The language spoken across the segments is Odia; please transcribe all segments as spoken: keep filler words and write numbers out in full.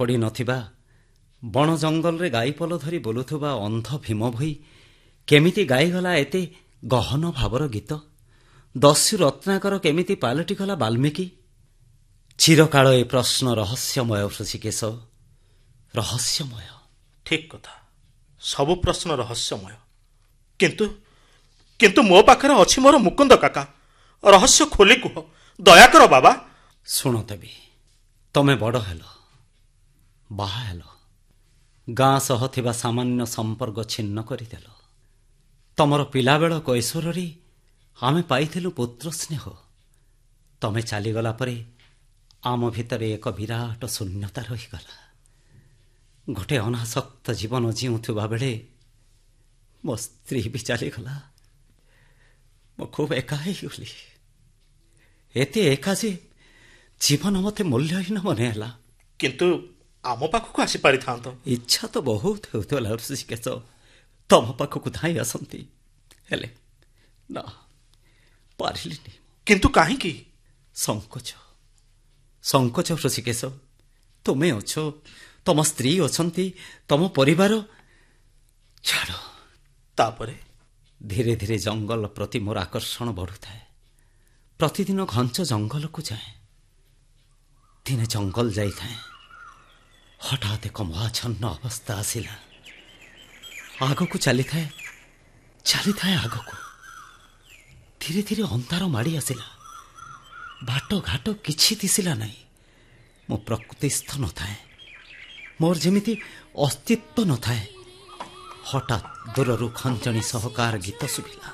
ପଡ଼ି ନଥିବା ବଣ ଜଙ୍ଗଲରେ ଗାଈପଲ ଧରି ବୁଲୁଥିବା ଅନ୍ଧ ଭୀମ ଭୋଇ କେମିତି ଗାଇଗଲା ଏତେ ଗହନ ଭାବର ଗୀତ? ଦସ୍ୟୁ ରତ୍ନାକର କେମିତି ପାଲଟିଗଲା ବାଲ୍ମୀକି? ଚିରକାଳ ଏ ପ୍ରଶ୍ନ ରହସ୍ୟମୟ ଋଷିକେଶ, ରହସ୍ୟମୟ। ଠିକ୍ କଥା, ସବୁ ପ୍ରଶ୍ନ ରହସ୍ୟମୟ। କିନ୍ତୁ କିନ୍ତୁ ମୋ ପାଖରେ ଅଛି ମୋର ମୁକୁନ୍ଦ କାକା। ରହସ୍ୟ ଖୋଲି କୁହ, ଦୟାକର ବାବା। ଶୁଣ ଦେବୀ, ତମେ ବଡ଼ ହେଲ, ବାହା ହେଲ, ଗାଁ ସହ ଥିବା ସାମାନ୍ୟ ସମ୍ପର୍କ ଛିନ୍ନ କରିଦେଲ। ତମର ପିଲାବେଳ କୈଶୋରରେ ଆମେ ପାଇଥିଲୁ ପୁତ୍ର ସ୍ନେହ। ତମେ ଚାଲିଗଲା ପରେ ଆମ ଭିତରେ ଏକ ବିରାଟ ଶୂନ୍ୟତା ରହିଗଲା। ଗୋटे ଅନାସକ୍ତ ଜୀବନ ଜିଉଁଥିବା ବେଳେ ମୋ ସ୍ତ୍ରୀ ବି ଚାଲିଗଲା। ମୁଁ ଖୁବ୍ ଏକା ହେଇଗଲି, ଏତେ ଏକା ଯେ ଜୀବନ ମୋତେ ମୂଲ୍ୟହୀନ ମନେ ହେଲା। କିନ୍ତୁ ଆମ ପାଖକୁ ଆସିପାରିଥାନ୍ତ। ଇଚ୍ଛା ତ ବହୁତ ହେଉଥିଲା ଋଷିକେଶ, ତମ ପାଖକୁ ଧାଇଁ ଆସନ୍ତି, ହେଲେ ନା, ପାରିଲିନି। କିନ୍ତୁ କାହିଁକି? ସଂକୋଚ, ସଂକୋଚ ଋଷିକେଶ। ତୁମେ ଅଛ, ତମ ସ୍ତ୍ରୀ ଅଛନ୍ତି, ତମ ପରିବାର। ଛାଡ଼। ତାପରେ ଧୀରେ ଧୀରେ ଜଙ୍ଗଲ ପ୍ରତି ମୋର ଆକର୍ଷଣ ବଢ଼ୁଥାଏ। ପ୍ରତିଦିନ ଘଞ୍ଚ ଜଙ୍ଗଲକୁ ଯାଏ, ଦିନେ ଜଙ୍ଗଲ ଯାଇଥାଏ। ହଠାତ୍ ଏକ ମହାଚ୍ଛନ୍ନ ଅବସ୍ଥା ଆସିଲା। ଆଗକୁ ଚାଲିଥାଏ ଚାଲିଥାଏ ଆଗକୁ ଧୀରେ ଧୀରେ ଅନ୍ଧାର ମାଡ଼ି ଆସିଲା। ବାଟ ଘାଟ କିଛି ଦିଶିଲା ନାହିଁ। ମୁଁ ପ୍ରକୃତିସ୍ଥ ନଥାଏ, ମୋର ଯେମିତି ଅସ୍ତିତ୍ୱ ନଥାଏ। ହଠାତ୍ ଦୂରରୁ ଖଞ୍ଜଣି ସହକାର ଗୀତ ଶୁଭିଲା।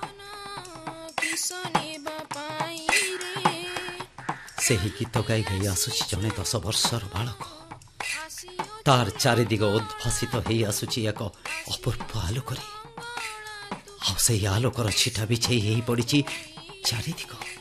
ସେହି ଗୀତ ଗାଇ ଗାଇ ଆସୁଛି ଜଣେ ଦଶ ବର୍ଷର ବାଳକ। ତାର ଚାରିଦିଗ ଉଦ୍ଭାସିତ ହେଇ ଆସୁଛି ଏକ ଅପୂର୍ବ ଆଲୋକରେ। ଆଉ ସେହି ଆଲୋକର ଛିଟା ବିଛେଇ ହେଇ ପଡ଼ିଛି ଚାରିଦିଗ।